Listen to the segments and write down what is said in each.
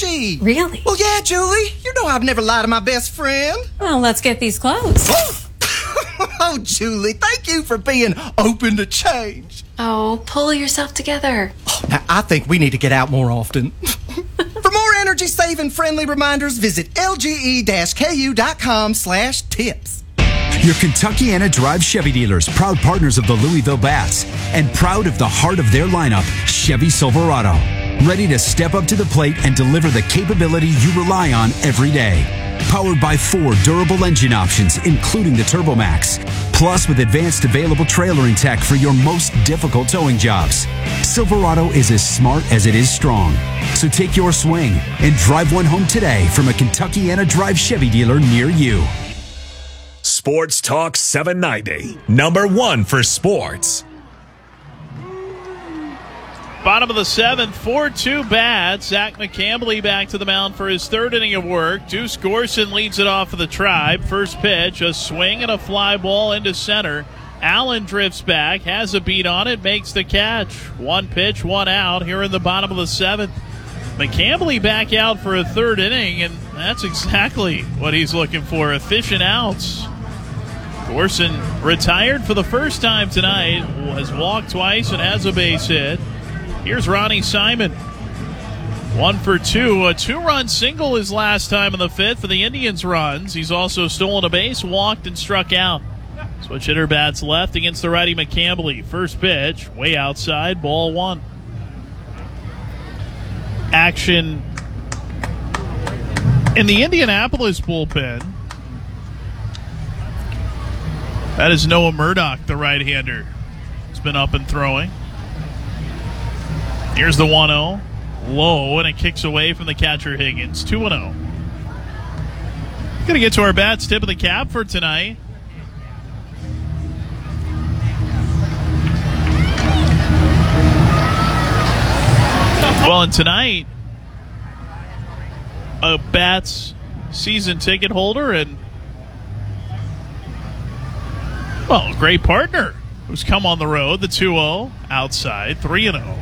Energy. Really? Well, yeah, Julie. You know I've never lied to my best friend. Well, let's get these clothes. Oh, Julie, thank you for being open to change. Oh, pull yourself together. Oh, now, I think we need to get out more often. For more energy-saving friendly reminders, visit lge-ku.com/tips. Your Kentuckiana Drive Chevy dealers, proud partners of the Louisville Bats, and proud of the heart of their lineup, Chevy Silverado. Ready to step up to the plate and deliver the capability you rely on every day. Powered by 4 durable engine options, including the TurboMax. Plus, with advanced available trailering tech for your most difficult towing jobs. Silverado is as smart as it is strong. So take your swing and drive one home today from a Kentuckiana Drive Chevy dealer near you. Sports Talk 790, number 1 for sports. Bottom of the 7th, 4-2 bad. Zach McCambley back to the mound for his third inning of work. Deuce Gorson leads it off for the Tribe. First pitch, a swing and a fly ball into center. Allen drifts back, has a beat on it, makes the catch. One pitch, one out here in the bottom of the 7th. McCambley back out for a third inning, and that's exactly what he's looking for, efficient outs. Gorson retired for the first time tonight, has walked twice and has a base hit. Here's Ronnie Simon. 1 for 2. A 2-run single his last time in the 5th for the Indians runs. He's also stolen a base, walked, and struck out. Switch hitter bats left against the righty McCambley. First pitch, way outside, ball 1. Action in the Indianapolis bullpen. That is Noah Murdoch, the right-hander. He's been up and throwing. Here's the 1-0. Low, and it kicks away from the catcher Higgins. 2-0. Going to get to our bats tip of the cap for tonight. Well, and tonight, a Bats season ticket holder and, well, a great partner who's come on the road. The 2-0 outside, 3-0.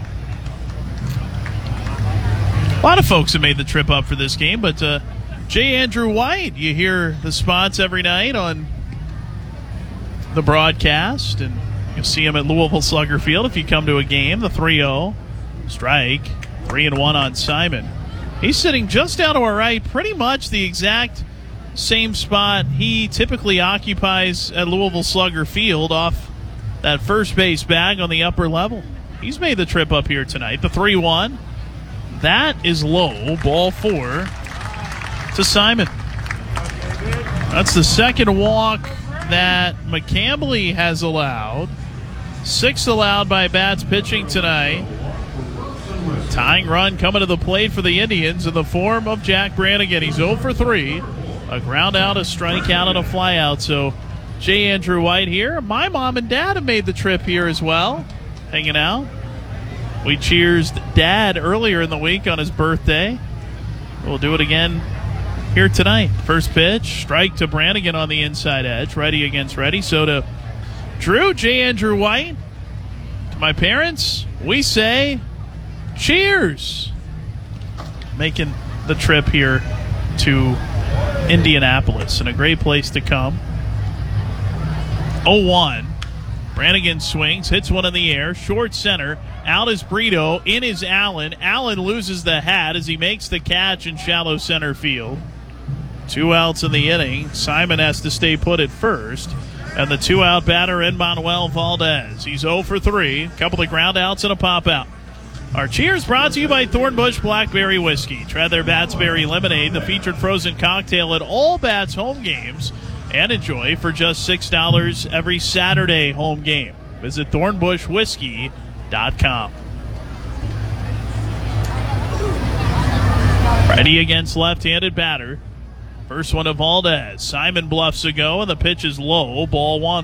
A lot of folks have made the trip up for this game, but J. Andrew White, you hear the spots every night on the broadcast, and you'll see him at Louisville Slugger Field if you come to a game. The 3-0 strike, 3-1 on Simon. He's sitting just down to our right, pretty much the exact same spot he typically occupies at Louisville Slugger Field off that first base bag on the upper level. He's made the trip up here tonight. The 3-1. That is low. Ball 4 to Simon. That's the second walk that McCambley has allowed. 6 allowed by Bats pitching tonight. Tying run coming to the plate for the Indians in the form of Jack Brannigan. He's 0 for 3. A ground out, a strikeout, and a fly out. So J. Andrew White here. My mom and dad have made the trip here as well, hanging out. We cheersed Dad earlier in the week on his birthday. We'll do it again here tonight. First pitch, strike to Brannigan on the inside edge. Righty against righty. So to Drew, J. Andrew White, to my parents, we say cheers. Making the trip here to Indianapolis, and a great place to come. 0-1. Brannigan swings, hits one in the air, short center. Out is Brito, in is Allen. Allen loses the hat as he makes the catch in shallow center field. 2 outs in the inning. Simon has to stay put at first. And the 2-out batter in Manuel Valdez. He's 0 for 3. A couple of ground outs and a pop out. Our cheers brought to you by Thornbush Blackberry Whiskey. Try their Bats Berry Lemonade, the featured frozen cocktail at all Bats home games. And enjoy for just $6 every Saturday home game. Visit thornbushwhiskey.com. Righty against left-handed batter. First one to Valdez. Simon bluffs a go, and the pitch is low. Ball 1.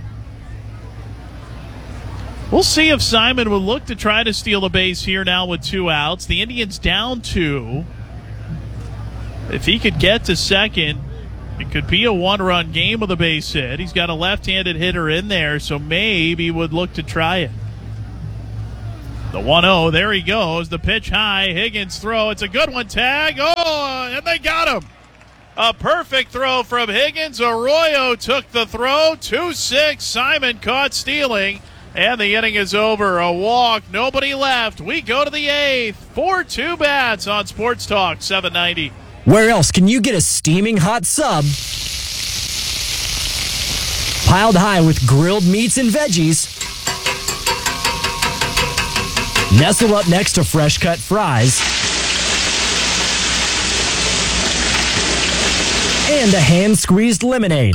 We'll see if Simon will look to try to steal a base here now with 2 outs. The Indians down 2. If he could get to second, it could be a 1-run game with a base hit. He's got a left-handed hitter in there, so maybe would look to try it. The 1-0, there he goes. The pitch high, Higgins throw. It's a good one, tag. Oh, and they got him. A perfect throw from Higgins. Arroyo took the throw. 2-6. Simon caught stealing. And the inning is over. A walk. Nobody left. We go to the 8th. 4-2 bats on Sports Talk 790. Where else can you get a steaming hot sub piled high with grilled meats and veggies, nestle up next to fresh cut fries, and a hand-squeezed lemonade?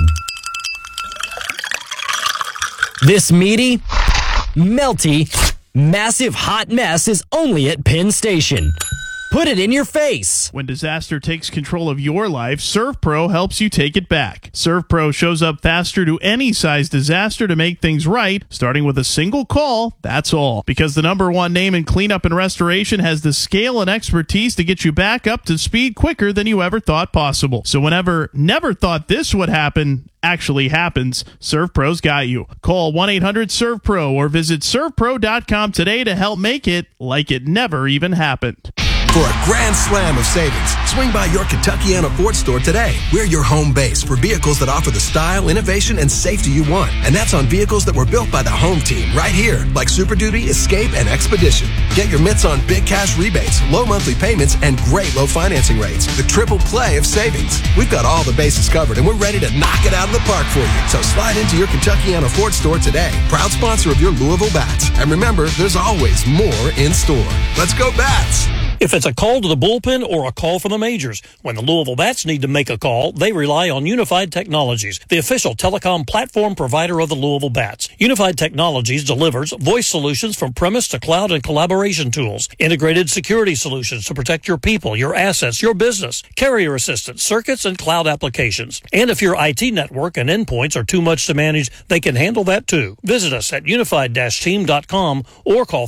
This meaty, melty, massive hot mess is only at Penn Station. Put it in your face. When disaster takes control of your life, ServPro helps you take it back. ServPro shows up faster to any size disaster to make things right, starting with a single call, that's all. Because the #1 name in cleanup and restoration has the scale and expertise to get you back up to speed quicker than you ever thought possible. So whenever never thought this would happen actually happens, ServPro's got you. Call 1-800-ServPro or visit servpro.com today to help make it like it never even happened. For a grand slam of savings, swing by your Kentuckiana Ford store today. We're your home base for vehicles that offer the style, innovation, and safety you want. And that's on vehicles that were built by the home team right here, like Super Duty, Escape, and Expedition. Get your mitts on big cash rebates, low monthly payments, and great low financing rates. The triple play of savings. We've got all the bases covered, and we're ready to knock it out of the park for you. So slide into your Kentuckiana Ford store today. Proud sponsor of your Louisville Bats. And remember, there's always more in store. Let's go Bats! If it's a call to the bullpen or a call from the majors, when the Louisville Bats need to make a call, they rely on Unified Technologies, the official telecom platform provider of the Louisville Bats. Unified Technologies delivers voice solutions from premise to cloud and collaboration tools, integrated security solutions to protect your people, your assets, your business, carrier assistance, circuits, and cloud applications. And if your IT network and endpoints are too much to manage, they can handle that too. Visit us at unified-team.com or call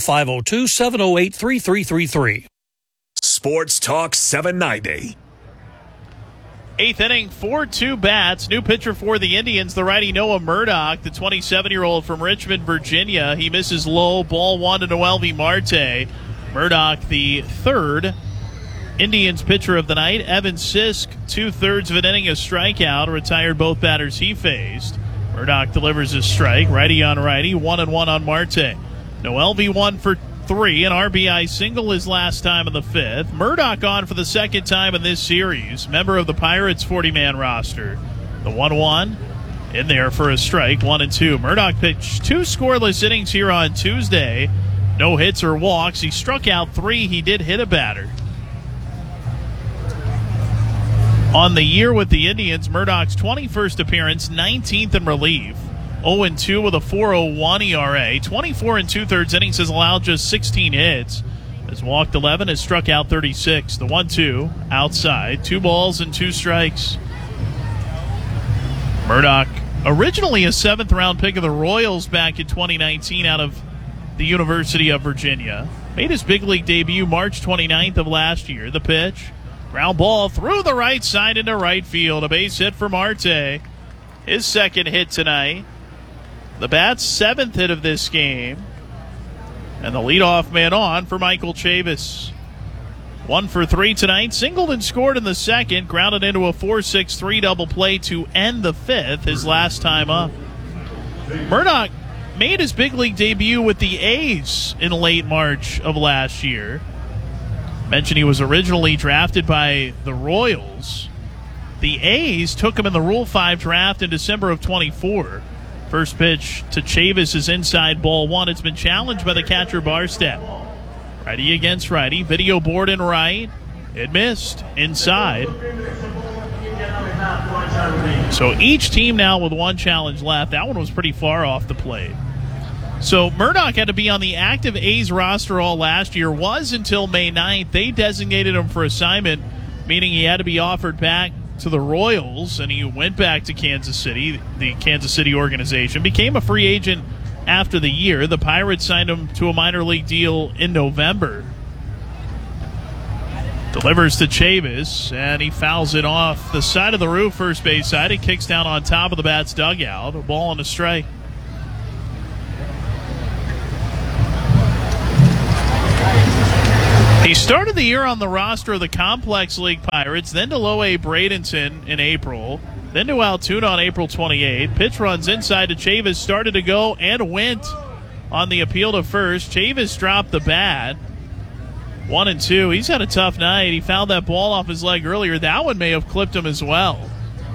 502-708-3333. Sports Talk 790. 8th inning, 4-2 bats. New pitcher for the Indians, the righty Noah Murdock, the 27-year-old from Richmond, Virginia. He misses low, ball one to Noelvi Marte. Murdock, the third Indians pitcher of the night. Evan Sisk, 2/3 of an inning, a strikeout, retired both batters he faced. Murdock delivers his strike, righty on righty, 1-1 on Marte. Noelvi 1 for 3, an RBI single his last time in the 5th. Murdock on for the second time in this series, member of the Pirates 40-man roster. The 1-1 in there for a strike, 1-2. Murdock pitched 2 scoreless innings here on Tuesday. No hits or walks. He struck out 3. He did hit a batter. On the year with the Indians, Murdock's 21st appearance, 19th in relief. 0-2 with a 4.01 ERA. 24 2/3 innings, has allowed just 16 hits. Has walked 11, has struck out 36. The 1-2 outside. 2 balls and 2 strikes. Murdock, originally a 7th-round pick of the Royals back in 2019 out of the University of Virginia. Made his big league debut March 29th of last year. The pitch, ground ball through the right side into right field. A base hit for Marte. His second hit tonight. The Bats' 7th hit of this game. And the leadoff man on for Michael Chavis. 1 for 3 tonight. Singled and scored in the second. Grounded into a 4-6-3 double play to end the 5th, his last time up. Murdock made his big league debut with the A's in late March of last year. Mentioned he was originally drafted by the Royals. The A's took him in the Rule 5 draft in December of 24. First pitch to Chavis is inside, ball 1. It's been challenged by the catcher Barstad. Righty against righty. Video board in right. It missed. Inside. So each team now with 1 challenge left. That one was pretty far off the plate. So Murdock had to be on the active A's roster all last year. Was until May 9th. They designated him for assignment, meaning he had to be offered back to the Royals, and he went back to Kansas City, the Kansas City organization, became a free agent after the year. The Pirates signed him to a minor league deal in November. Delivers to Chavis, and he fouls it off the side of the roof, first base side. It kicks down on top of the Bats' dugout. A ball and a strike. He started the year on the roster of the Complex League Pirates, then to Low A Bradenton in April, then to Altoona on April 28th. Pitch runs inside to Chavis, started to go and went on the appeal to first. Chavis dropped the bat. 1-2. He's had a tough night. He fouled that ball off his leg earlier. That one may have clipped him as well.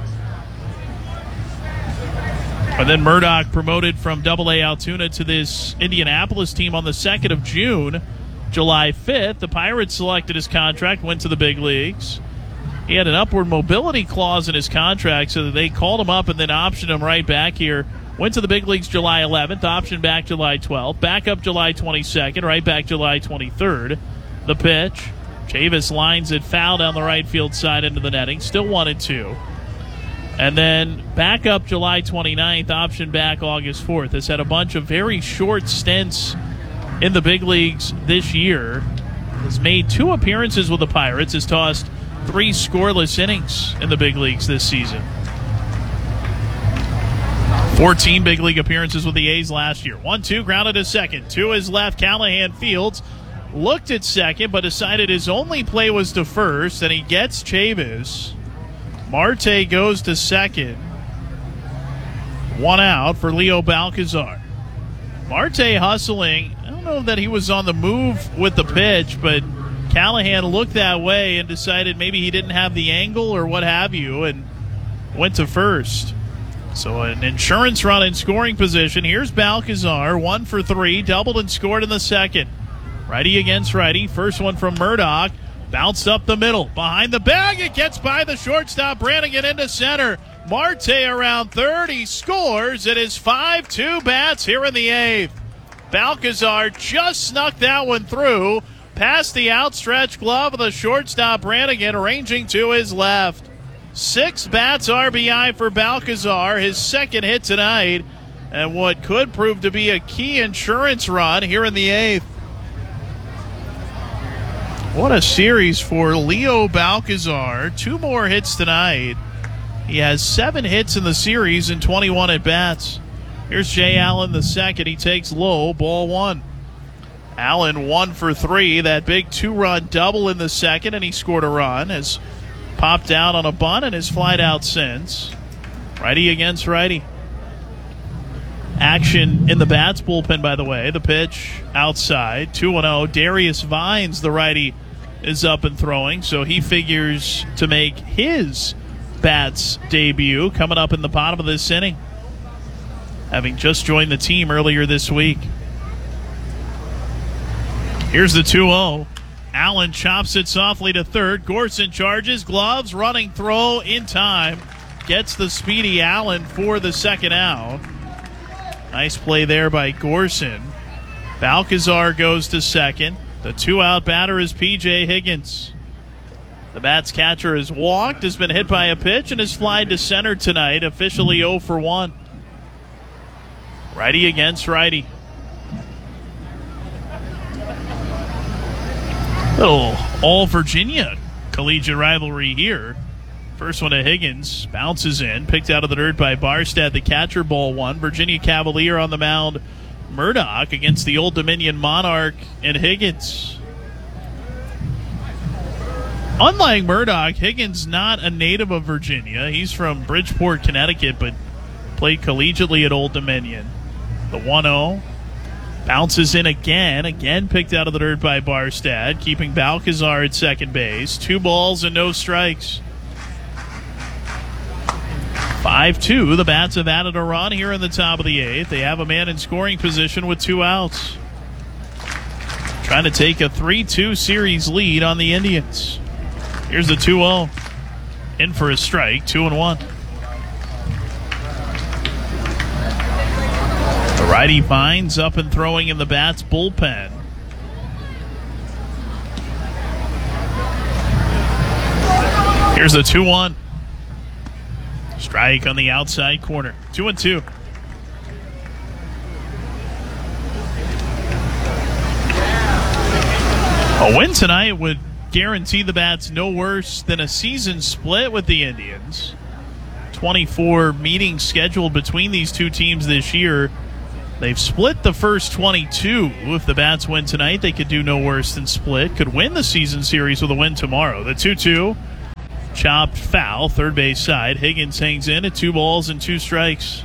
And then Murdoch promoted from AA Altoona to this Indianapolis team on the 2nd of June. July 5th, the Pirates selected his contract, went to the big leagues. He had an upward mobility clause in his contract, so that they called him up and then optioned him right back here. Went to the big leagues July 11th, optioned back July 12th, back up July 22nd, right back July 23rd. The pitch, Chavis lines it foul down the right field side into the netting, still 1-2. And then back up July 29th, option back August 4th. Has had a bunch of very short stints in the big leagues this year. Has made 2 appearances with the Pirates. Has tossed 3 scoreless innings in the big leagues this season. 14 big league appearances with the A's last year. 1-2, grounded to second. To his left, Callahan fields. Looked at second, but decided his only play was to first, and he gets Chavis. Marte goes to second. 1 out for Leo Balcazar. Marte hustling. I don't know that he was on the move with the pitch, but Callahan looked that way and decided maybe he didn't have the angle or what have you, and went to first. So an insurance run in scoring position. Here's Balcazar, 1 for 3, doubled and scored in the second. Righty against righty. First one from Murdoch. Bounced up the middle. Behind the bag. It gets by the shortstop. Brannigan into center. Marte around third. He scores. It is 5-2 bats here in the 8th. Balcazar just snuck that one through. Past the outstretched glove of the shortstop Brannigan, ranging to his left. 6 bats RBI for Balcazar. His second hit tonight. And what could prove to be a key insurance run here in the 8th. What a series for Leo Balcazar. 2 more hits tonight. He has 7 hits in the series and 21 at-bats. Here's Jay Allen the second. He takes low, ball 1. Allen 1 for 3. That big 2-run double in the second, and he scored a run. Has popped out on a bunt and has flied out since. Righty against righty. Action in the Bats bullpen, by the way. The pitch outside, 2-0. Darius Vines, the righty, is up and throwing, so he figures to make his Bats debut coming up in the bottom of this inning, having just joined the team earlier this week. Here's the 2-0. Allen chops it softly to third. Gorson charges, gloves, running throw in time. Gets the speedy Allen for the second out. Nice play there by Gorson. Balcazar goes to second. The 2-out batter is P.J. Higgins. The Bats catcher has walked, has been hit by a pitch, and has flied to center tonight, officially 0 for 1. Righty against righty. Little all-Virginia collegiate rivalry here. First one to Higgins, bounces in, picked out of the dirt by Barstad, the catcher, ball 1. Virginia Cavalier on the mound. Murdoch against the Old Dominion Monarch and Higgins. Unlike Murdoch, Higgins not a native of Virginia. He's from Bridgeport, Connecticut, but played collegiately at Old Dominion. The 1-0 bounces in again picked out of the dirt by Barstad, keeping Balcazar at second base. 2 balls and no strikes. 5-2. The Bats have added a run here in the top of the 8th. They have a man in scoring position with 2 outs. Trying to take a 3-2 series lead on the Indians. Here's the 2-0. In for a strike, 2-1. The righty Vines up and throwing in the Bats bullpen. Here's the 2-1. Strike on the outside corner. 2-2. A win tonight would guarantee the Bats no worse than a season split with the Indians. 24 meetings scheduled between these two teams this year. They've split the first 22. If the Bats win tonight, they could do no worse than split. Could win the season series with a win tomorrow. The 2-2. Chopped foul, third base side. Higgins hangs in at 2 balls and 2 strikes.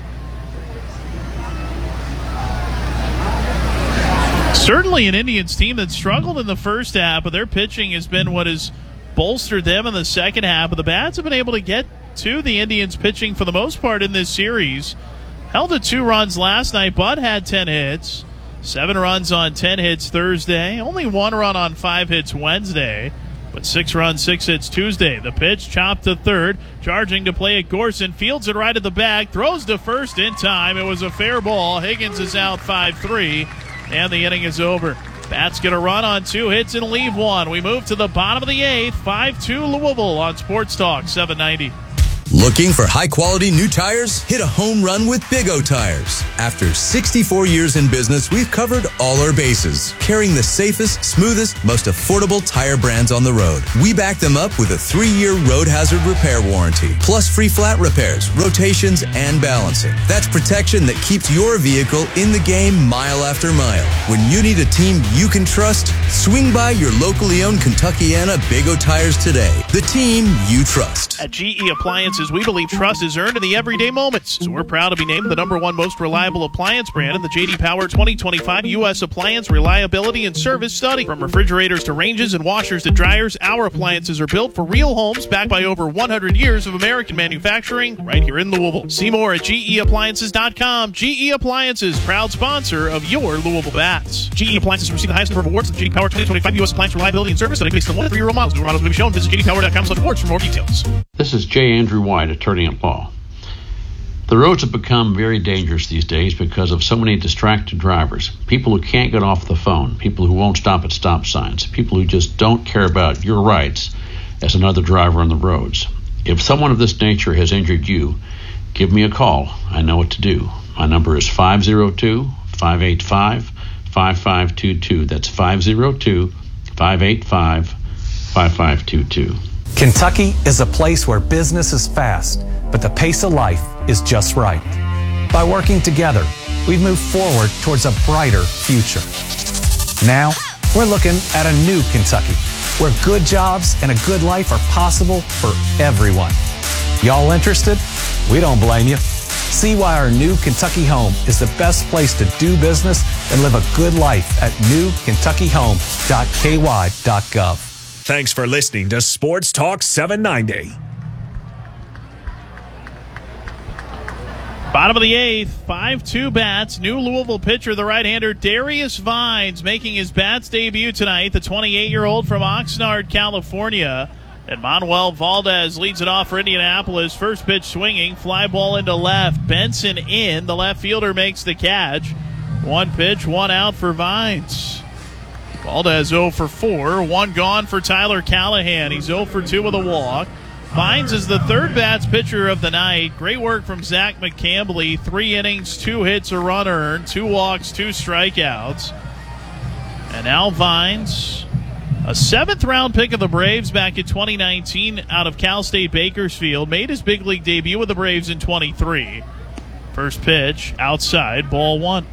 Certainly an Indians team that struggled in the first half, but their pitching has been what has bolstered them in the second half. But the Bats have been able to get to the Indians pitching for the most part in this series. Held to 2 runs last night, but had 10 hits. 7 runs on 10 hits Thursday. Only 1 run on 5 hits Wednesday. But 6 runs, 6 hits Tuesday. The pitch chopped to third. Charging to play at Gorson. Fields it right at the back. Throws to first in time. It was a fair ball. Higgins is out 5-3. And the inning is over. Bats get a run on 2 hits and leave 1. We move to the bottom of the 8th. 5-2 Louisville on Sports Talk 790. Looking for high-quality new tires? Hit a home run with Big O Tires. After 64 years in business, we've covered all our bases, carrying the safest, smoothest, most affordable tire brands on the road. We back them up with a 3-year road hazard repair warranty, plus free flat repairs, rotations, and balancing. That's protection that keeps your vehicle in the game mile after mile. When you need a team you can trust, swing by your locally owned Kentuckiana Big O Tires today. The team you trust. At GE Appliances, we believe trust is earned in the everyday moments. So we're proud to be named the #1 most reliable appliance brand in the J.D. Power 2025 U.S. Appliance Reliability and Service Study. From refrigerators to ranges and washers to dryers, our appliances are built for real homes backed by over 100 years of American manufacturing right here in Louisville. See more at GEAppliances.com. GE Appliances, proud sponsor of your Louisville Bats. GE Appliances received the highest number of awards in the J.D. Power 2025 U.S. Appliance Reliability and Service Study based on 1 to 3-year-old models. New models will be shown. Visit jdpower.com/awards for more details. This is J. Andrew White, attorney at law. The roads have become very dangerous these days because of so many distracted drivers, people who can't get off the phone, people who won't stop at stop signs, people who just don't care about your rights as another driver on the roads. If someone of this nature has injured you, give me a call. I know what to do. My number is 502-585-5522. That's 502-585-5522. Kentucky is a place where business is fast, but the pace of life is just right. By working together, we've moved forward towards a brighter future. Now, we're looking at a new Kentucky, where good jobs and a good life are possible for everyone. Y'all interested? We don't blame you. See why our new Kentucky home is the best place to do business and live a good life at newkentuckyhome.ky.gov. Thanks for listening to Sports Talk 790. Bottom of the 8th, 5-2 Bats. New Louisville pitcher, the right-hander Darius Vines, making his Bats debut tonight. The 28-year-old from Oxnard, California. And Manuel Valdez leads it off for Indianapolis. First pitch swinging, fly ball into left. Benson in. The left fielder makes the catch. 1 pitch, 1 out for Vines. Valdez 0 for 4. 1 gone for Tyler Callahan. He's 0 for 2 with a walk. Vines is the third Bats pitcher of the night. Great work from Zach McCambley. 3 innings, 2 hits, a run earned, 2 walks, 2 strikeouts. And now Vines, a 7th-round pick of the Braves back in 2019 out of Cal State Bakersfield, made his big league debut with the Braves in 23. First pitch, outside, ball 1.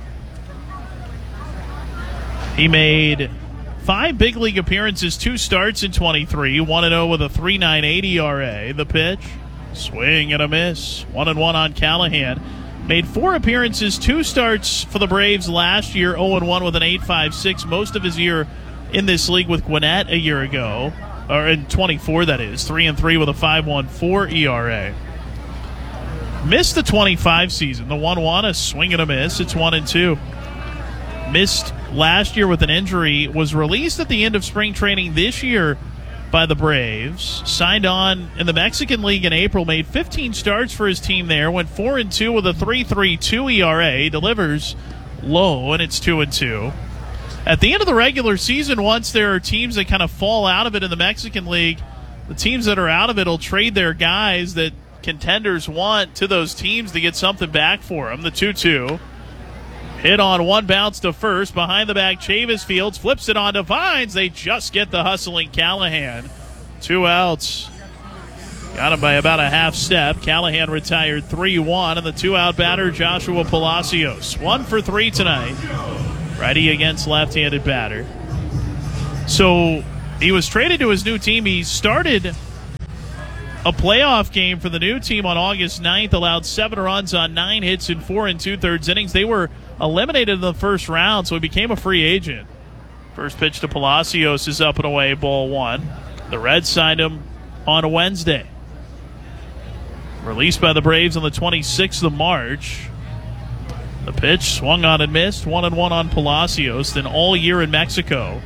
He made 5 big league appearances, 2 starts in 23, 1-0 with a 3.98 ERA. The pitch, swing and a miss, 1-1 on Callahan. Made 4 appearances, 2 starts for the Braves last year, 0-1 with an 8.56. Most of his year in this league with Gwinnett a year ago, or in 24 that is, 3-3 with a 5.14 ERA. Missed the 25 season, the 1-1, a swing and a miss. It's 1-2. Missed last year with an injury, was released at the end of spring training this year by the Braves, signed on in the Mexican League in April, made 15 starts for his team there, went 4-2 with a 3.32 ERA, delivers low, and it's 2-2. At the end of the regular season, once there are teams that kind of fall out of it in the Mexican League, the teams that are out of it will trade their guys that contenders want to those teams to get something back for them. The 2-2. Hit on 1 bounce to first. Behind the back, Chavis Fields flips it on to Vines. They just get the hustling Callahan. 2 outs. Got him by about a half step. Callahan retired 3-1, and the two-out batter, Joshua Palacios. 1 for 3 tonight. Righty against left-handed batter. So he was traded to his new team. He started a playoff game for the new team on August 9th, allowed 7 runs on 9 hits in 4 2/3 innings. They were eliminated in the first round, so he became a free agent. First pitch to Palacios is up and away, ball 1. The Reds signed him on Wednesday. Released by the Braves on the 26th of March. The pitch swung on and missed. 1-1 on Palacios. Then all year in Mexico.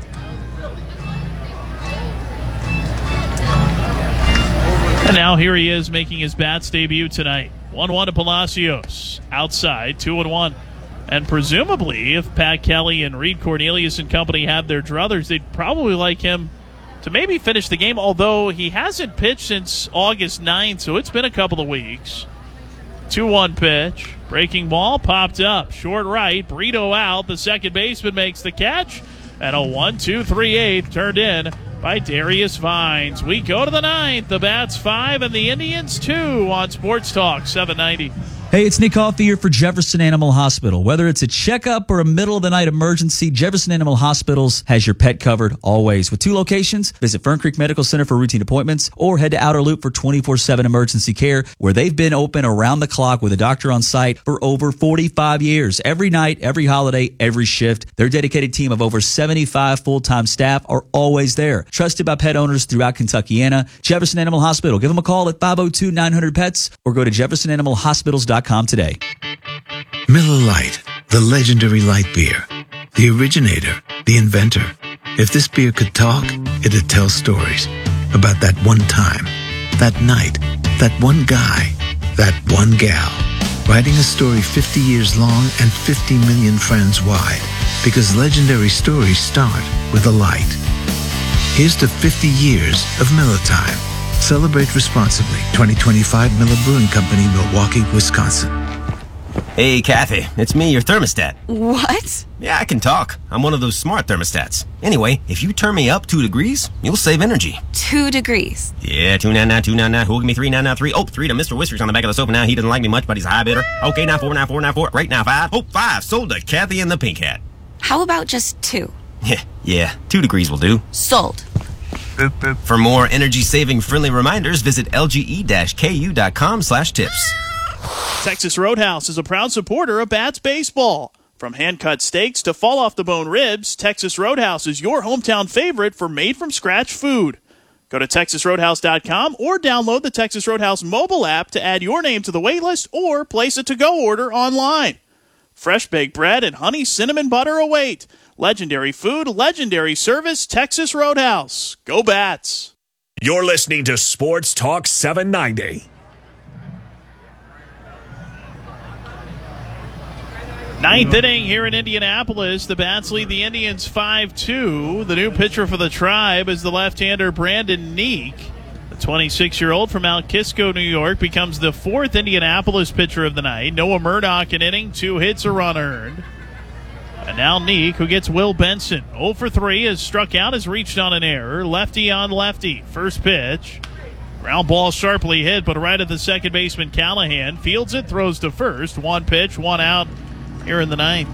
And now here he is making his bats debut tonight. 1-1 to Palacios. Outside, 2-1. And presumably, if Pat Kelly and Reed Cornelius and company have their druthers, they'd probably like him to maybe finish the game, although he hasn't pitched since August 9th, so it's been a couple of weeks. 2-1 pitch. Breaking ball popped up. Short right. Brito out. The second baseman makes the catch. And a 1-2-3-8 turned in by Darius Vines. We go to the 9th. The Bats 5 and the Indians 2 on Sports Talk 790. Hey, it's Nick Coffey here for Jefferson Animal Hospital. Whether it's a checkup or a middle-of-the-night emergency, Jefferson Animal Hospitals has your pet covered always. With 2 locations, visit Fern Creek Medical Center for routine appointments or head to Outer Loop for 24/7 emergency care, where they've been open around the clock with a doctor on site for over 45 years. Every night, every holiday, every shift, their dedicated team of over 75 full-time staff are always there. Trusted by pet owners throughout Kentuckiana, Jefferson Animal Hospital. Give them a call at 502-900-PETS or go to jeffersonanimalhospitals.com today. Miller Lite, the legendary light beer, the originator, the inventor. If this beer could talk, it'd tell stories about that one time, that night, that one guy, that one gal, writing a story 50 years long and 50 million friends wide, because legendary stories start with a light. Here's to 50 years of Miller Time. Celebrate responsibly. 2025 Miller Brewing Company, Milwaukee, Wisconsin. Hey, Kathy, it's me, your thermostat. What? Yeah, I can talk. I'm one of those smart thermostats. Anyway, if you turn me up 2 degrees, you'll save energy. 2 degrees? Yeah, 299, 299. Who'll give me 3993? Oh, 3 to Mr. Whiskers on the back of the sofa now. He doesn't like me much, but he's a high bidder. Okay, now 4, now 4, now 4. Great, now 5. Oh, 5. Sold to Kathy and the Pink Hat. How about just 2? Yeah, 2 degrees will do. Sold. Boop, boop. For more energy-saving friendly reminders, visit lge-ku.com/tips. Texas Roadhouse is a proud supporter of Bats baseball. From hand-cut steaks to fall-off-the-bone ribs, Texas Roadhouse is your hometown favorite for made-from-scratch food. Go to TexasRoadhouse.com or download the Texas Roadhouse mobile app to add your name to the waitlist or place a to-go order online. Fresh baked bread and honey cinnamon butter await. Legendary food, legendary service, Texas Roadhouse. Go Bats. You're listening to Sports Talk 790. Ninth inning here in Indianapolis. The Bats lead the Indians 5-2. The new pitcher for the Tribe is the left-hander Brandon Neek. The 26-year-old from Mount Kisco, New York, becomes the 4th Indianapolis pitcher of the night. Noah Murdock an inning, 2 hits, a run earned. And now Neek, who gets Will Benson. 0 for 3, has struck out, has reached on an error. Lefty on lefty. First pitch. Ground ball sharply hit, but right at the second baseman Callahan. Fields it, throws to first. 1 pitch, 1 out here in the 9th.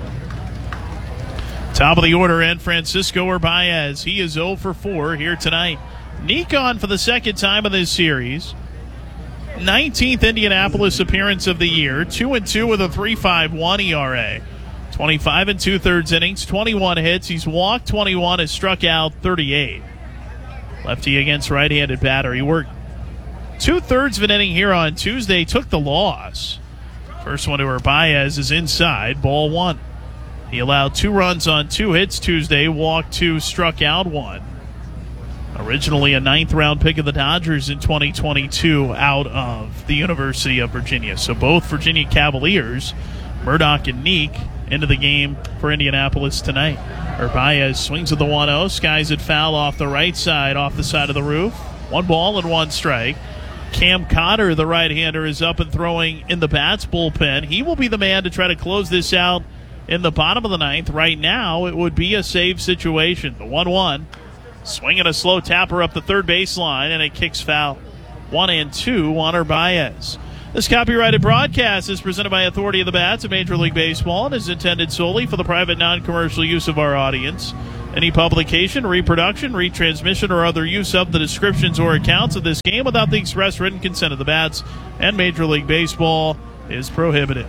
Top of the order in Francisco Urbaez. He is 0 for 4 here tonight. Neek on for the second time in this series. 19th Indianapolis appearance of the year. 2-2 with a 3.51 ERA. 25 2/3 innings, 21 hits. He's walked 21, has struck out 38. Lefty against right-handed batter. He worked 2/3 of an inning here on Tuesday, took the loss. First one to Urbaez is inside, ball 1. He allowed 2 runs on 2 hits Tuesday, walked 2, struck out 1. Originally a 9th-round pick of the Dodgers in 2022 out of the University of Virginia. So both Virginia Cavaliers, Murdock and Neek, into the game for Indianapolis tonight. Urbaez swings at the 1-0, skies it foul off the right side, off the side of the roof. 1 ball and 1 strike. Cam Cotter, the right-hander, is up and throwing in the Bats bullpen. He will be the man to try to close this out in the bottom of the 9th. Right now, it would be a save situation. The 1-1. Swinging a slow tapper up the third baseline, and it kicks foul. 1 and 2 on Urbaez. This copyrighted broadcast is presented by Authority of the Bats of Major League Baseball and is intended solely for the private non-commercial use of our audience. Any publication, reproduction, retransmission, or other use of the descriptions or accounts of this game without the express written consent of the Bats and Major League Baseball is prohibited.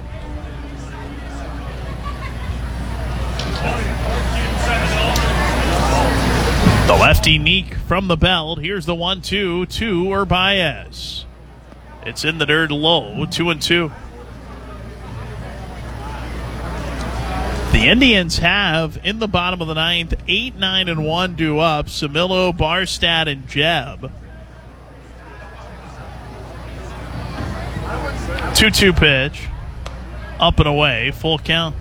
The lefty Neek from the belt. Here's the 1-2 to Urbaez. It's in the dirt low, 2-2. The Indians have, in the bottom of the ninth, 8-9-1 due up. Samilo, Barstad, and Jeb. 2-2 pitch. Up and away, full count.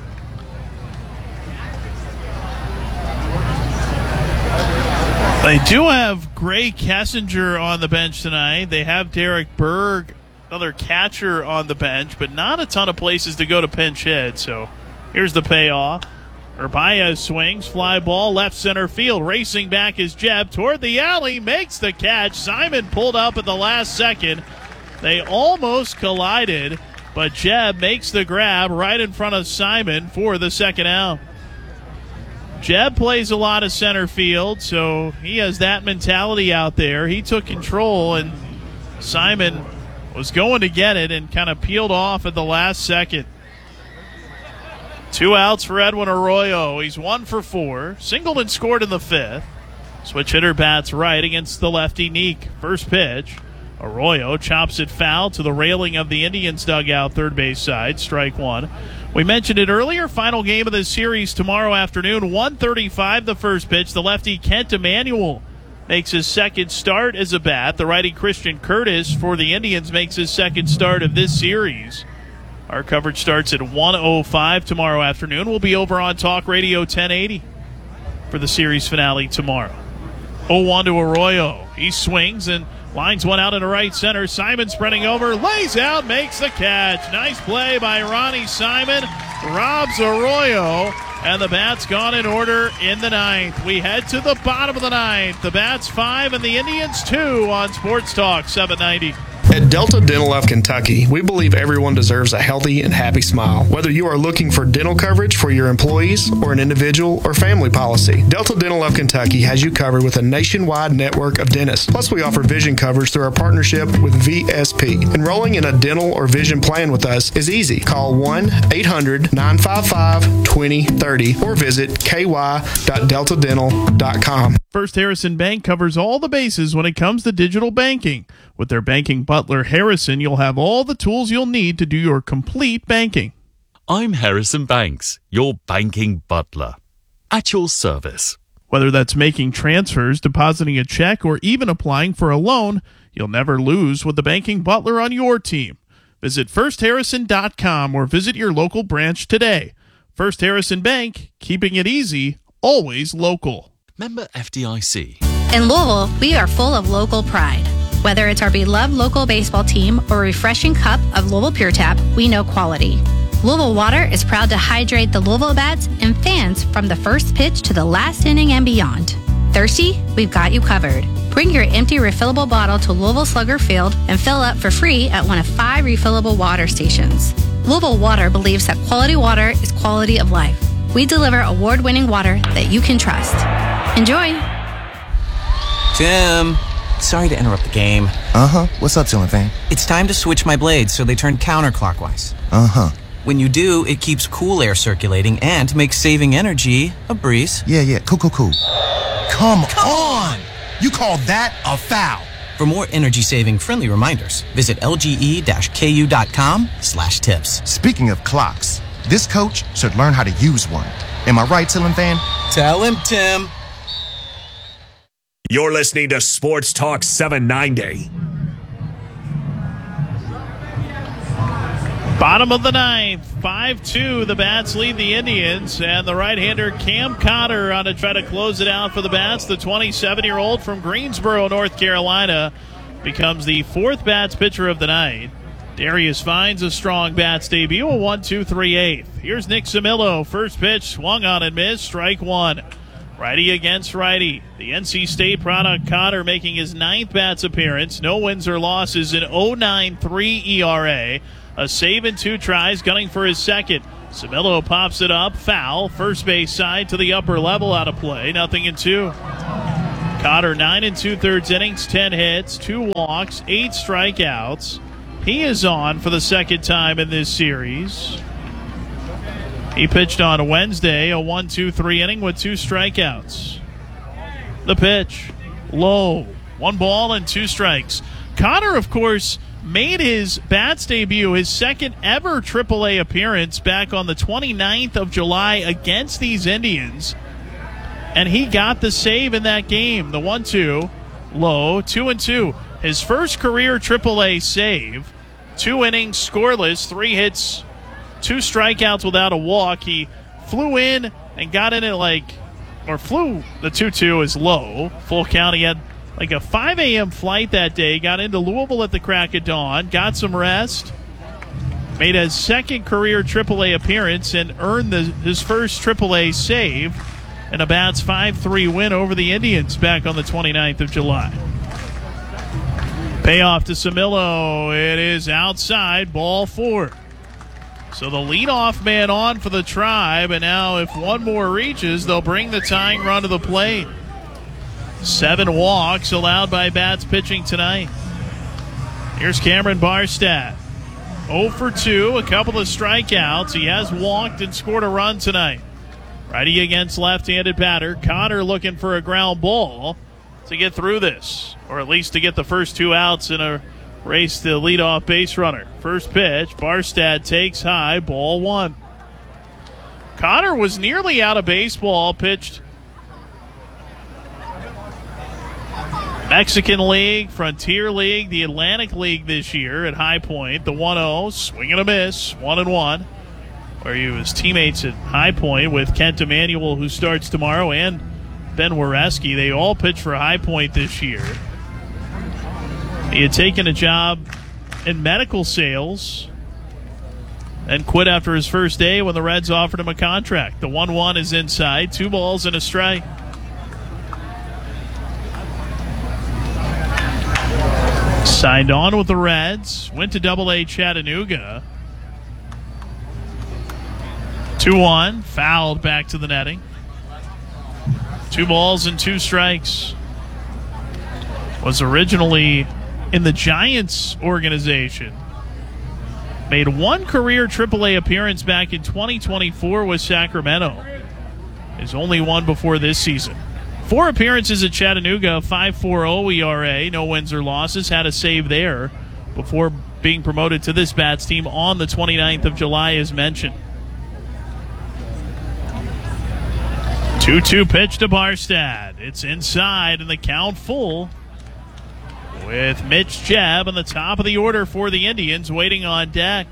They do have Gray Kessinger on the bench tonight. They have Derek Berg, another catcher, on the bench, but not a ton of places to go to pinch hit. So here's the payoff. Urbaez swings, fly ball, left center field. Racing back is Jeb toward the alley, makes the catch. Simon pulled up at the last second. They almost collided, but Jeb makes the grab right in front of Simon for the second out. Jeb plays a lot of center field, so he has that mentality out there. He took control, and Simon was going to get it and kind of peeled off at the last second. 2 outs for Edwin Arroyo. He's 1 for 4. Singleton scored in the 5th. Switch hitter bats right against the lefty Neek. First pitch. Arroyo chops it foul to the railing of the Indians dugout, third base side. Strike 1. We mentioned it earlier. Final game of this series tomorrow afternoon. 1:35 the first pitch. The lefty Kent Emanuel makes his second start as a bat. The righty Christian Curtis for the Indians makes his second start of this series. Our coverage starts at 1:05 tomorrow afternoon. We'll be over on Talk Radio 1080 for the series finale tomorrow. 0-1 to Arroyo. He swings and lines one out into right center. Simon spreading over, lays out, makes the catch. Nice play by Ronnie Simon. Robs Arroyo, and the Bats gone in order in the ninth. We head to the bottom of the ninth. The Bats 5 and the Indians 2 on Sports Talk 790. At Delta Dental of Kentucky, we believe everyone deserves a healthy and happy smile. Whether you are looking for dental coverage for your employees or an individual or family policy, Delta Dental of Kentucky has you covered with a nationwide network of dentists. Plus, we offer vision coverage through our partnership with VSP. Enrolling in a dental or vision plan with us is easy. Call 1-800-955-2030 or visit ky.deltadental.com. First Harrison Bank covers all the bases when it comes to digital banking. With their banking butler, Harrison, you'll have all the tools you'll need to do your complete banking. I'm Harrison Banks, your banking butler. At your service. Whether that's making transfers, depositing a check, or even applying for a loan, you'll never lose with the banking butler on your team. Visit firstharrison.com or visit your local branch today. First Harrison Bank, keeping it easy, always local. Member FDIC. In Louisville, we are full of local pride. Whether it's our beloved local baseball team or a refreshing cup of Louisville Pure Tap, we know quality. Louisville Water is proud to hydrate the Louisville Bats and fans from the first pitch to the last inning and beyond. Thirsty? We've got you covered. Bring your empty refillable bottle to Louisville Slugger Field and fill up for free at one of 5 refillable water stations. Louisville Water believes that quality water is quality of life. We deliver award-winning water that you can trust. Enjoy! Tim, sorry to interrupt the game. What's up, ceiling fan? It's time to switch my blades so they turn counterclockwise. When you do, it keeps cool air circulating and makes saving energy a breeze. Yeah. Cool. Come on! You call that a foul? For more energy-saving friendly reminders, visit lge-ku.com/tips. Speaking of clocks, this coach should learn how to use one. Am I right, ceiling fan? Tell him, Tim. You're listening to Sports Talk 790. Bottom of the ninth, 5-2. The Bats lead the Indians, and the right-hander Cam Cotter on to try to close it out for the Bats. The 27-year-old from Greensboro, North Carolina, becomes the 4th Bats pitcher of the night. Darius finds a strong Bats debut, a 1-2-3-8. Here's Nick Samilo. First pitch, swung on and missed, strike 1. Righty against righty. The NC State product, Cotter, making his 9th bats appearance. No wins or losses, an 0.93 ERA. A save in 2 tries, gunning for his second. Camillo pops it up, foul. First base side to the upper level, out of play. 0-2. Cotter, 9 2/3 innings, 10 hits, 2 walks, 8 strikeouts. He is on for the second time in this series. He pitched on Wednesday, a 1-2-3 inning with 2 strikeouts. The pitch, low. 1 ball and 2 strikes. Cotter, of course, made his bats debut, his second ever AAA appearance, back on the 29th of July against these Indians. And he got the save in that game. The 1-2, low, 2-2. His first career AAA save. 2 innings, scoreless, 3 hits, 2 strikeouts without a walk. He flew in and got in it flew. The 2-2 is low. Full count. He had like a 5 a.m. flight that day. Got into Louisville at the crack of dawn. Got some rest. Made his second career AAA appearance and earned his first AAA save in a Bats 5-3 win over the Indians back on the 29th of July. Payoff to Camillo. It is outside, ball 4. So the leadoff man on for the Tribe, and now if one more reaches, they'll bring the tying run to the plate. 7 walks allowed by Bats pitching tonight. Here's Cameron Barstad. 0 for 2, a couple of strikeouts. He has walked and scored a run tonight. Righty against left-handed batter. Cotter looking for a ground ball to get through this, or at least to get the first 2 outs in a race to leadoff base runner. First pitch, Barstad takes high, ball 1. Cotter was nearly out of baseball, pitched Mexican League, Frontier League, the Atlantic League this year at High Point. The 1-0, swing and a miss, 1-1. Where he was teammates at High Point with Kent Emanuel, who starts tomorrow, and Ben Wareski. They all pitch for High Point this year. He had taken a job in medical sales and quit after his first day when the Reds offered him a contract. The 1-1 is inside, 2 balls and a strike. Signed on with the Reds, went to Double-A Chattanooga. 2-1, fouled back to the netting. 2 balls and 2 strikes. Was originally in the Giants organization. Made 1 career AAA appearance back in 2024 with Sacramento. His only one before this season. 4 appearances at Chattanooga, 5.40 ERA, no wins or losses. Had a save there before being promoted to this Bats team on the 29th of July, as mentioned. 2-2 pitch to Barstad. It's inside and the count full with Mitch Jebb on the top of the order for the Indians waiting on deck.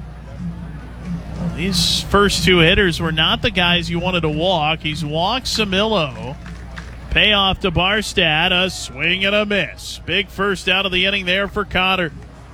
These first 2 hitters were not the guys you wanted to walk. He's walked Camillo. Payoff to Barstad, a swing and a miss. Big first out of the inning there for Cotter.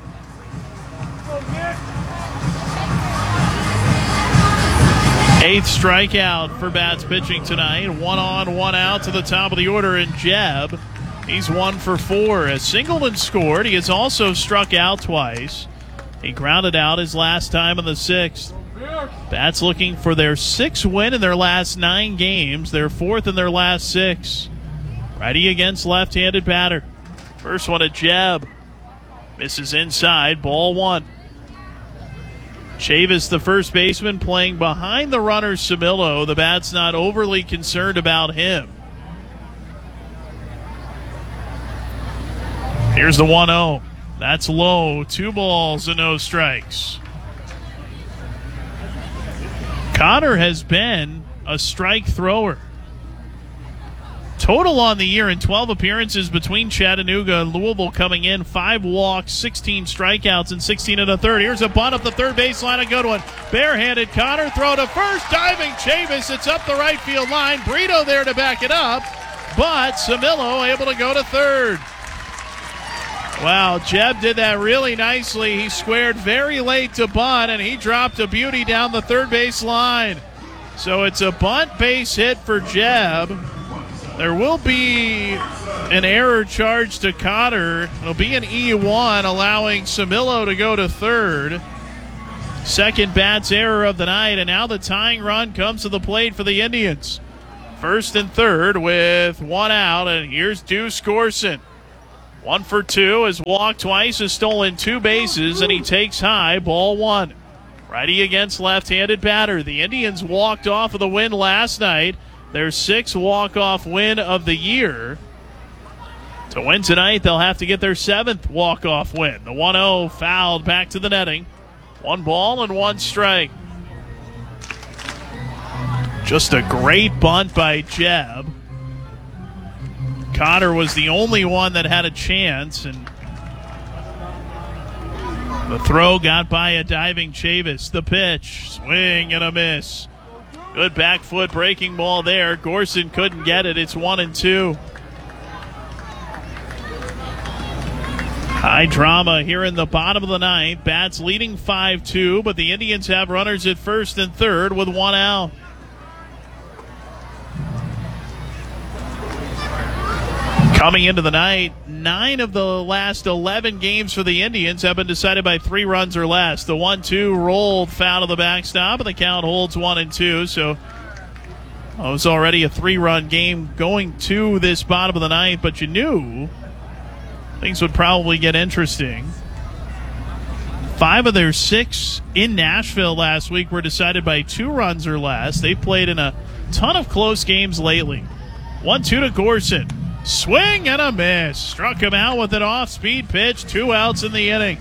Eighth strikeout for Bats pitching tonight. 1 on, 1 out to the top of the order, and Jebb, he's 1 for 4. A single and scored. He has also struck out twice. He grounded out his last time in the 6th. Bats looking for their 6th win in their last 9 games, their 4th in their last 6. Righty against left-handed batter. First one at Jebb. Misses inside, ball 1. Chavis, the first baseman, playing behind the runner, Camillo. The Bats not overly concerned about him. Here's the 1-0. That's low. 2 balls and no strikes. Cotter has been a strike thrower. Total on the year in 12 appearances between Chattanooga and Louisville coming in. 5 walks, 16 strikeouts, and 16 1/3. Here's a bunt up the third baseline, a good one. Barehanded Cotter, throw to first, diving Chavis. It's up the right field line. Brito there to back it up, but Camillo able to go to third. Wow, Jebb did that really nicely. He squared very late to bunt, and he dropped a beauty down the third base line. So it's a bunt base hit for Jebb. There will be an error charged to Cotter. It'll be an E1, allowing Samillo to go to third. Second Bats error of the night, and now the tying run comes to the plate for the Indians. First and third with one out, and here's Deuce Gorson. 1 for 2, has walked twice, has stolen 2 bases, and he takes high, ball 1. Righty against left-handed batter. The Indians walked off of the win last night. Their 6th walk-off win of the year. To win tonight, they'll have to get their 7th walk-off win. The 1-0 fouled back to the netting. 1 ball and 1 strike. Just a great bunt by Jeb. Cotter was the only one that had a chance, and the throw got by a diving Chavis. The pitch, swing and a miss. Good back foot breaking ball there. Gorson couldn't get it. It's 1-2. High drama here in the bottom of the ninth. Bats leading 5-2, but the Indians have runners at first and third with 1 out. Coming into the night, 9 of the last 11 games for the Indians have been decided by 3 runs or less. The 1-2 rolled foul to the backstop, and the count holds 1-2. So it was already a 3-run game going to this bottom of the ninth, but you knew things would probably get interesting. 5 of their 6 in Nashville last week were decided by 2 runs or less. They've played in a ton of close games lately. 1-2 to Gorson. Swing and a miss. Struck him out with an off-speed pitch. 2 outs in the inning.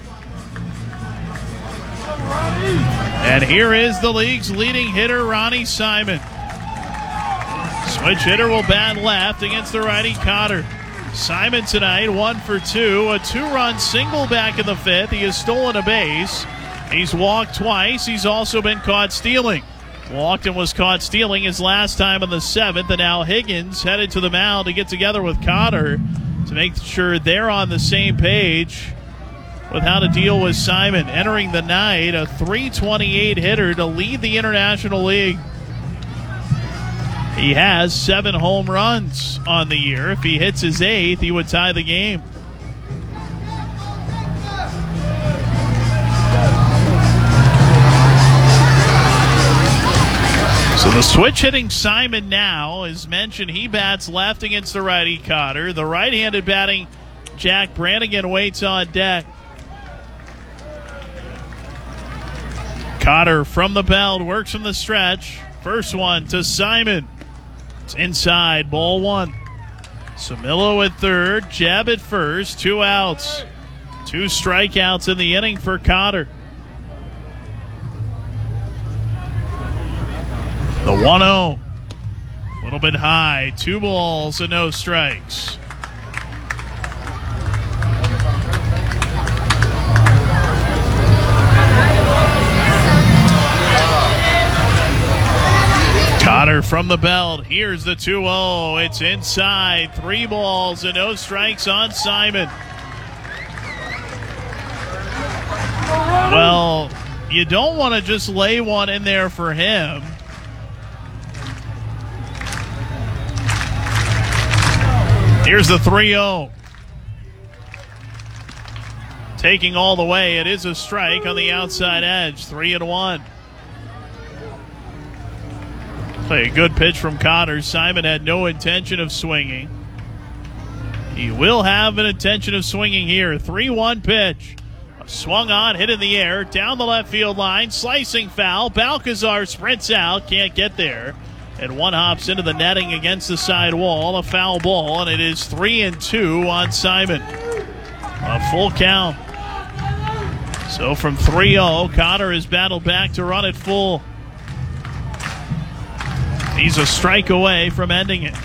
And here is the league's leading hitter, Ronnie Simon. Switch hitter will bat left against the righty Cotter. Simon tonight, 1 for 2. A 2-run single back in the 5th. He has stolen a base. He's walked twice. He's also been caught stealing. Walked and was caught stealing his last time in the 7th, and now Higgins headed to the mound to get together with Cotter to make sure they're on the same page with how to deal with Simon. Entering the night, a .328 hitter to lead the International League. He has 7 home runs on the year. If he hits his 8th, he would tie the game. So the switch hitting Simon now, as mentioned, he bats left against the righty Cotter. The right-handed batting Jack Brannigan waits on deck. Cotter from the belt, works from the stretch. First one to Simon. It's inside, ball 1. Samillo at third, Jeb at first, 2 outs. 2 strikeouts in the inning for Cotter. The 1-0, a little bit high, 2 balls and no strikes. Cotter from the belt, here's the 2-0, it's inside, 3 balls and no strikes on Simon. Well, you don't want to just lay one in there for him. Here's the 3-0. Taking all the way. It is a strike on the outside edge. 3-1. Play a good pitch from Cotter. Simon had no intention of swinging. He will have an intention of swinging here. 3-1 pitch. Swung on, hit in the air, down the left field line. Slicing foul. Balcazar sprints out. Can't get there. And one hops into the netting against the side wall. A foul ball, and it is 3-2 on Simon. A full count. So from 3-0, Cotter has battled back to run it full. He's a strike away from ending it.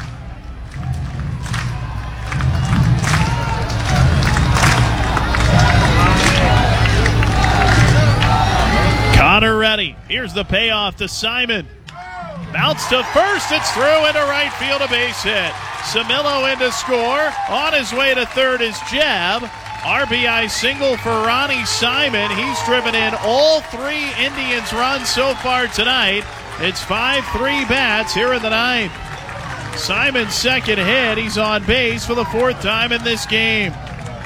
Cotter ready. Here's the payoff to Simon. Bounce to first, it's through into right field, a base hit. Samillo in to score. On his way to third is Jeb. RBI single for Ronnie Simon. He's driven in all 3 Indians runs so far tonight. It's 5-3 Bats here in the ninth. Simon's second hit. He's on base for the fourth time in this game.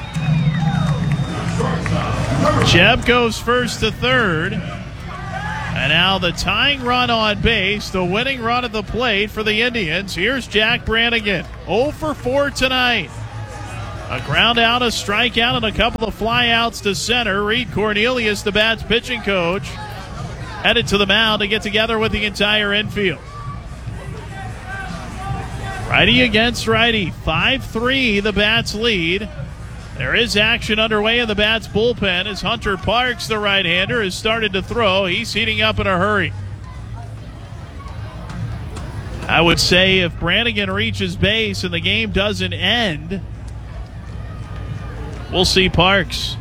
Jeb goes first to third. And now the tying run on base, the winning run at the plate for the Indians. Here's Jack Brannigan, 0 for 4 tonight. A ground out, a strikeout, and a couple of flyouts to center. Reed Cornelius, the Bats pitching coach, headed to the mound to get together with the entire infield. Righty against righty, 5-3 the Bats lead. There is action underway in the Bats bullpen as Hunter Parks, the right-hander, has started to throw. He's heating up in a hurry. I would say if Brannigan reaches base and the game doesn't end, we'll see Parks.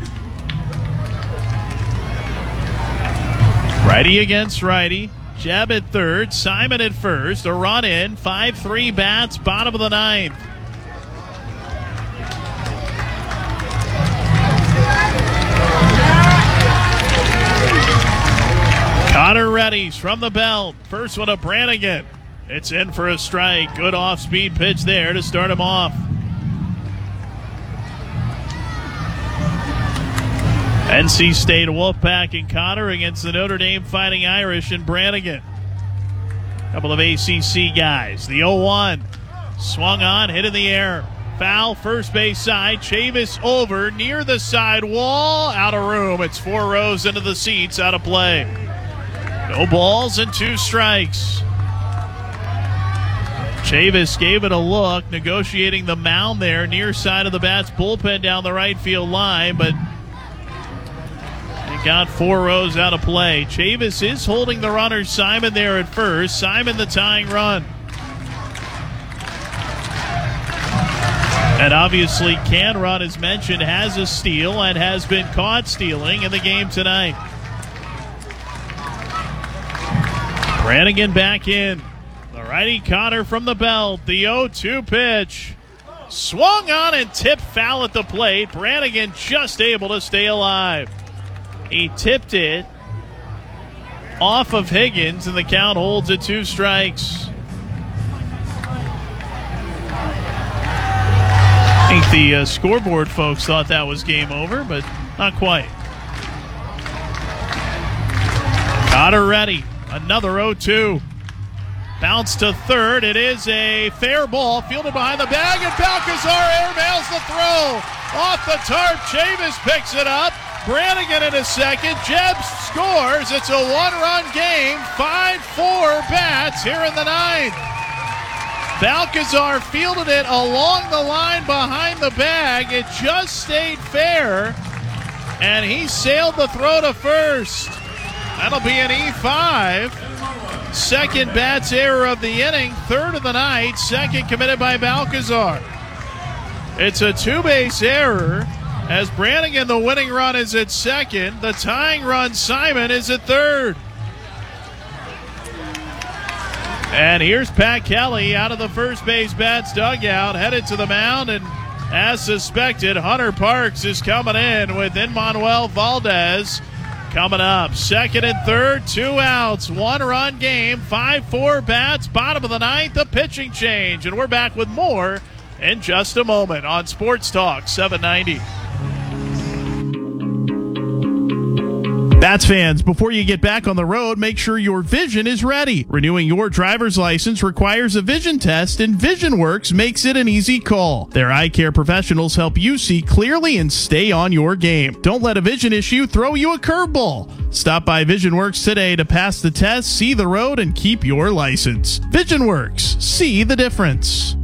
Righty against righty. Jeb at third, Simon at first. A run in, 5-3 Bats, bottom of the ninth. Connor readies from the belt. First one to Brannigan. It's in for a strike. Good off-speed pitch there to start him off. NC State Wolfpack and Connor against the Notre Dame Fighting Irish and Brannigan. A couple of ACC guys. The 0-1. Swung on, hit in the air. Foul, first base side. Chavis over, near the side wall. Out of room. It's 4 rows into the seats, out of play. No balls and 2 strikes. Chavis gave it a look, negotiating the mound there near side of the Bats bullpen down the right field line, but it got 4 rows out of play. Chavis is holding the runner Simon there at first. Simon the tying run. And obviously can run, as mentioned, has a steal and has been caught stealing in the game tonight. Brannigan back in. The righty Connor from the belt. The 0-2 pitch. Swung on and tipped foul at the plate. Brannigan just able to stay alive. He tipped it off of Higgins, and the count holds at 2 strikes. I think the scoreboard folks thought that was game over, but not quite. Connor ready. Another 0-2. Bounce to third. It is a fair ball. Fielded behind the bag, and Balcazar airmails the throw. Off the tarp. Chavis picks it up. Brannigan in a second. Jeb scores. It's a 1-run game. 5-4 Bats here in the ninth. Balcazar fielded it along the line behind the bag. It just stayed fair, and he sailed the throw to first. That'll be an E5. Second Bats error of the inning, third of the night, second committed by Balcazar. It's a 2-base error as Brannigan, the winning run, is at second. The tying run, Simon, is at third. And here's Pat Kelly out of the first base Bats dugout, headed to the mound, and as suspected, Hunter Parks is coming in with Emmanuel Valdez coming up. Second and third, 2 outs, 1-run game, 5-4 Bats, bottom of the ninth, a pitching change. And we're back with more in just a moment on Sports Talk 790. Bats fans, before you get back on the road, make sure your vision is ready. Renewing your driver's license requires a vision test, and VisionWorks makes it an easy call. Their eye care professionals help you see clearly and stay on your game. Don't let a vision issue throw you a curveball. Stop by VisionWorks today to pass the test, see the road, and keep your license. VisionWorks, see the difference.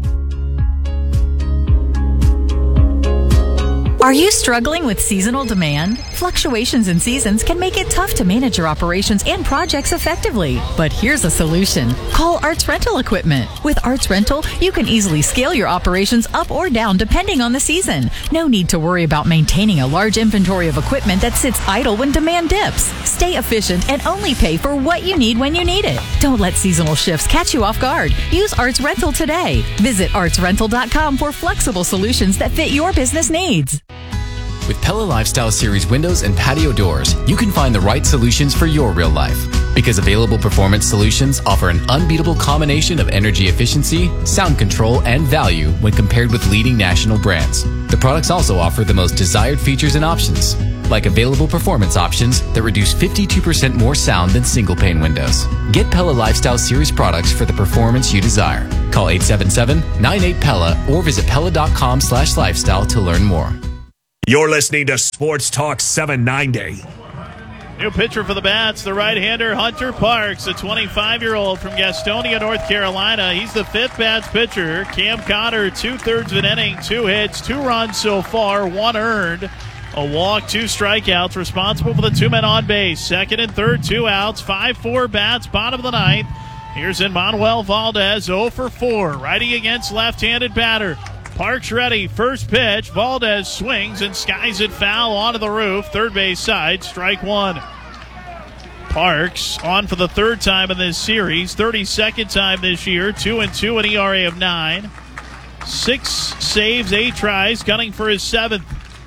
Are you struggling with seasonal demand? Fluctuations in seasons can make it tough to manage your operations and projects effectively. But here's a solution. Call Arts Rental Equipment. With Arts Rental, you can easily scale your operations up or down depending on the season. No need to worry about maintaining a large inventory of equipment that sits idle when demand dips. Stay efficient and only pay for what you need when you need it. Don't let seasonal shifts catch you off guard. Use Arts Rental today. Visit artsrental.com for flexible solutions that fit your business needs. With Pella Lifestyle Series windows and patio doors, you can find the right solutions for your real life. Because Available Performance Solutions offer an unbeatable combination of energy efficiency, sound control, and value when compared with leading national brands. The products also offer the most desired features and options, like Available Performance options that reduce 52% more sound than single-pane windows. Get Pella Lifestyle Series products for the performance you desire. Call 877-98-PELLA or visit Pella.com/lifestyle to learn more. You're listening to Sports Talk 790. New pitcher for the Bats, the right-hander Hunter Parks, a 25-year-old from Gastonia, North Carolina. He's the fifth Bats pitcher. Cam Connor, 2/3 of an inning, 2 hits, 2 runs so far, 1 earned. A walk, 2 strikeouts, responsible for the 2 men on base. Second and third, 2 outs, 5-4 Bats, bottom of the ninth. Here's Manuel Valdez, 0 for 4, righty against left-handed batter. Parks ready, first pitch, Valdez swings and skies it foul onto the roof, third base side, strike 1. Parks on for the 3rd time in this series, 32nd time this year, 2-2, an ERA of 9. 6 saves, 8 tries, gunning for his 7th.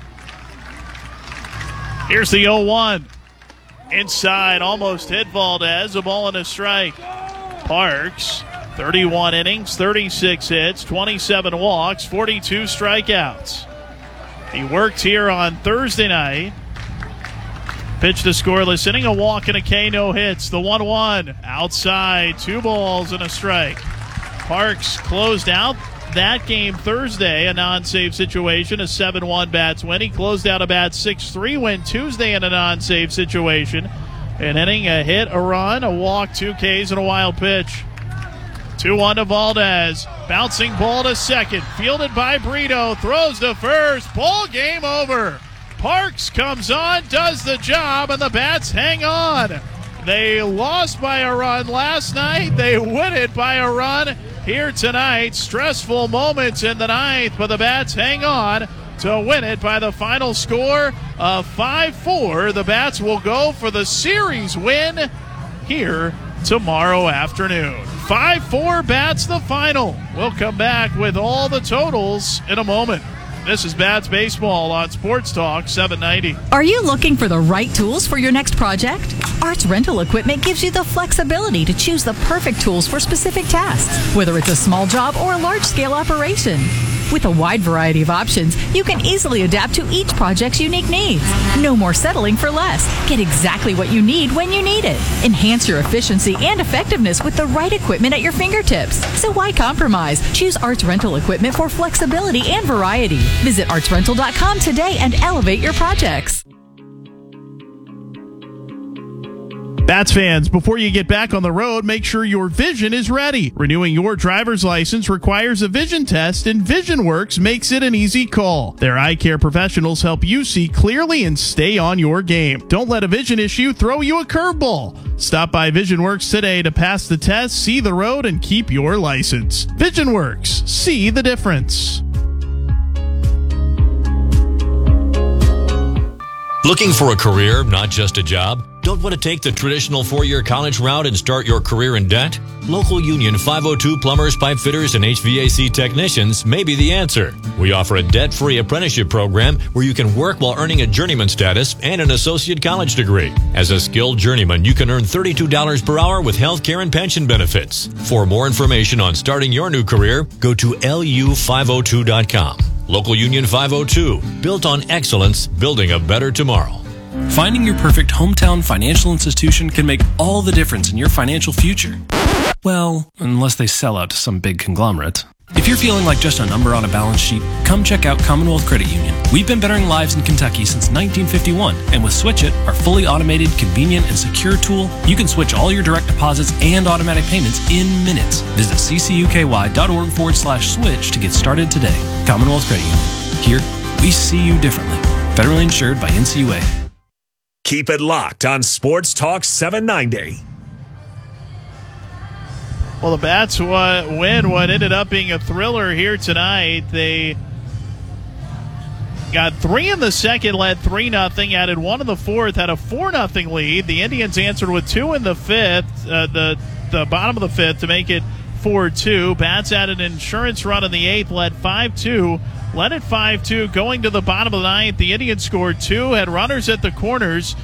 Here's the 0-1. Inside, almost hit Valdez, a ball and a strike. Parks, 31 innings, 36 hits, 27 walks, 42 strikeouts. He worked here on Thursday night. Pitched a scoreless inning, a walk and a K, no hits. The 1-1 outside, 2 balls and a strike. Parks closed out that game Thursday, a non-save situation, a 7-1 Bats win. He closed out a Bats 6-3 win Tuesday in a non-save situation. An inning, a hit, a run, a walk, 2 Ks, and a wild pitch. 2-1 to Valdez. Bouncing ball to second. Fielded by Brito. Throws to first. Ball game over. Parks comes on, does the job, and the Bats hang on. They lost by a run last night. They win it by a run here tonight. Stressful moments in the ninth, but the Bats hang on to win it by the final score of 5-4. The Bats will go for the series win here tomorrow afternoon. 5-4 Bats the final. We'll come back with all the totals in a moment. This is Bats Baseball on Sports Talk 790. Are you looking for the right tools for your next project? Arts Rental Equipment gives you the flexibility to choose the perfect tools for specific tasks, whether it's a small job or a large-scale operation. With a wide variety of options, you can easily adapt to each project's unique needs. No more settling for less. Get exactly what you need when you need it. Enhance your efficiency and effectiveness with the right equipment at your fingertips. So why compromise? Choose Arts Rental Equipment for flexibility and variety. Visit artsrental.com today and elevate your projects. Bats fans, before you get back on the road, make sure your vision is ready. Renewing your driver's license requires a vision test, and VisionWorks makes it an easy call. Their eye care professionals help you see clearly and stay on your game. Don't let a vision issue throw you a curveball. Stop by VisionWorks today to pass the test, see the road, and keep your license. VisionWorks. See the difference. Looking for a career, not just a job? Don't want to take the traditional 4-year college route and start your career in debt? Local Union 502 plumbers, pipe fitters, and HVAC technicians may be the answer. We offer a debt-free apprenticeship program where you can work while earning a journeyman status and an associate college degree. As a skilled journeyman, you can earn $32 per hour with health care and pension benefits. For more information on starting your new career, go to lu502.com. Local Union 502, built on excellence, building a better tomorrow. Finding your perfect hometown financial institution can make all the difference in your financial future. Well, unless they sell out to some big conglomerate. If you're feeling like just a number on a balance sheet, come check out Commonwealth Credit Union. We've been bettering lives in Kentucky since 1951, and with Switch It, our fully automated, convenient, and secure tool, you can switch all your direct deposits and automatic payments in minutes. Visit ccuky.org/switch to get started today. Commonwealth Credit Union. Here, we see you differently. Federally insured by NCUA. Keep it locked on Sports Talk 790. Well, the Bats win what ended up being a thriller here tonight. They got 3 in the second, led 3-0, added 1 in the fourth, had a 4-0 lead. The Indians answered with 2 in the fifth, the bottom of the fifth, to make it 4-2. Bats added an insurance run in the eighth, led 5-2. Led at 5-2 going to the bottom of the ninth. The Indians scored 2, had runners at the corners,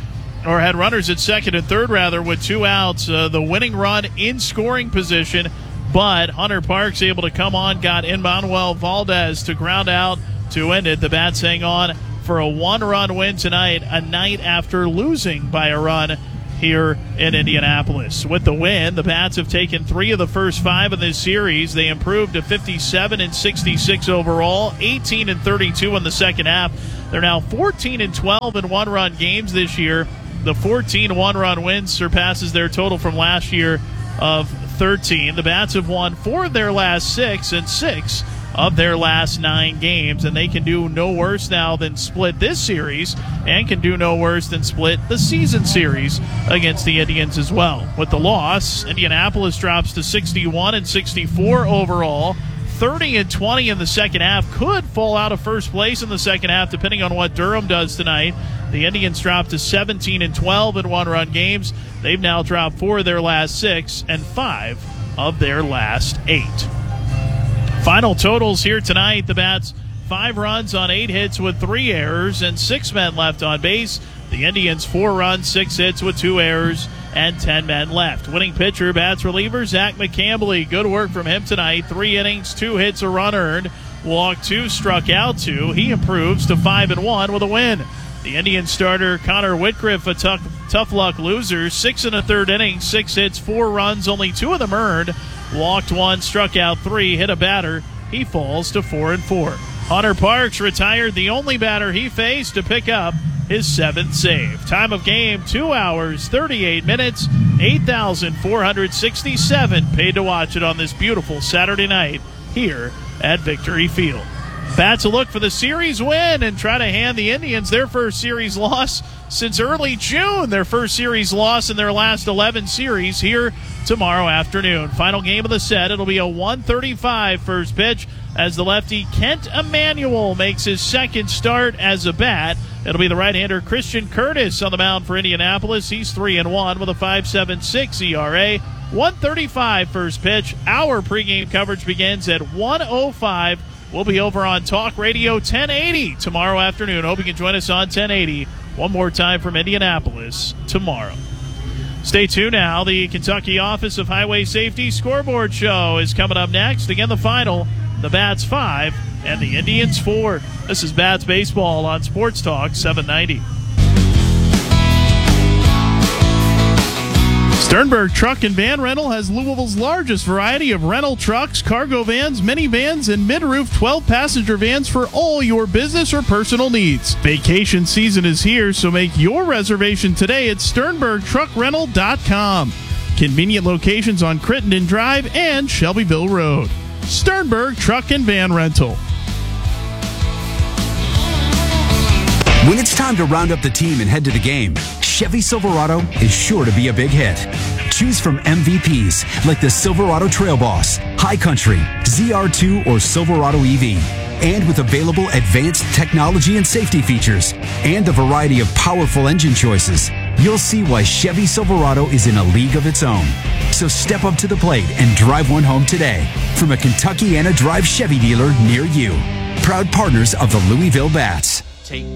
or had runners at second and third, rather, with 2 outs. The winning run in scoring position, but Hunter Parks able to come on, got Emmanuel Valdez to ground out to end it. The Bats hang on for a 1-run win tonight, a night after losing by a run here in Indianapolis. With the win, the Bats have taken 3 of the first 5 in this series. They improved to 57-66 overall, 18-32 in the second half. They're now 14-12 in one-run games this year. The 14 one-run wins surpasses their total from last year of 13. The Bats have won 4 of their last 6 and 6 of their last 9 games, and they can do no worse now than split this series and can do no worse than split the season series against the Indians as well. With the loss, Indianapolis drops to 61-64 overall, 30-20 in the second half, could fall out of first place in the second half depending on what Durham does tonight. The Indians dropped to 17-12 in one-run games. They've now dropped 4 of their last 6 and 5 of their last 8. Final totals here tonight. The Bats 5 runs on 8 hits with 3 errors and 6 men left on base. The Indians 4 runs, 6 hits with 2 errors and 10 men left. Winning pitcher, Bats reliever Zach McCambley. Good work from him tonight. 3 innings, 2 hits, a run earned. Walked 2, struck out 2. He improves to 5-1 with a win. The Indian starter Connor Whitgriff, a tough luck loser. 6 1/3 innings, 6 hits, 4 runs, only 2 of them earned. Walked 1, struck out 3, hit a batter. He falls to 4-4. Hunter Parks retired the only batter he faced to pick up his 7th save. Time of game, 2 hours, 38 minutes, 8,467 paid to watch it on this beautiful Saturday night here at Victory Field. Bats will look for the series win and try to hand the Indians their first series loss since early June. Their first series loss in their last 11 series here tomorrow afternoon. Final game of the set. It'll be a 1:35 first pitch as the lefty Kent Emanuel makes his second start as a bat. It'll be the right-hander Christian Curtis on the mound for Indianapolis. He's 3-1 with a 5.76 ERA. 1:35 first pitch. Our pregame coverage begins at 1:05. We'll be over on Talk Radio 1080 tomorrow afternoon. Hope you can join us on 1080 one more time from Indianapolis tomorrow. Stay tuned now. The Kentucky Office of Highway Safety Scoreboard Show is coming up next. Again, the final, the Bats 5 and the Indians 4. This is Bats Baseball on Sports Talk 790. Sternberg Truck and Van Rental has Louisville's largest variety of rental trucks, cargo vans, minivans, and mid-roof 12-passenger vans for all your business or personal needs. Vacation season is here, so make your reservation today at SternbergTruckRental.com. Convenient locations on Crittenden Drive and Shelbyville Road. Sternberg Truck and Van Rental. When it's time to round up the team and head to the game, Chevy Silverado is sure to be a big hit. Choose from MVPs like the Silverado Trail Boss, High Country, ZR2, or Silverado EV. And with available advanced technology and safety features, and a variety of powerful engine choices, you'll see why Chevy Silverado is in a league of its own. So step up to the plate and drive one home today from a Kentuckiana Drive Chevy dealer near you. Proud partners of the Louisville Bats.